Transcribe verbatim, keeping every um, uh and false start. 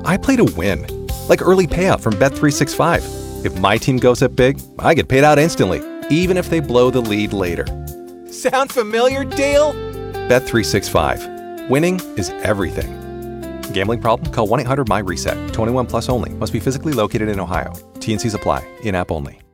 I play to win. Like early payout from Bet three sixty-five. If my team goes up big, I get paid out instantly, even if they blow the lead later. Sound familiar, Dale? Bet three sixty-five. Winning is everything. Gambling problem? Call one eight hundred M Y RESET. twenty-one plus only. Must be physically located in Ohio. T and C's apply. In-app only.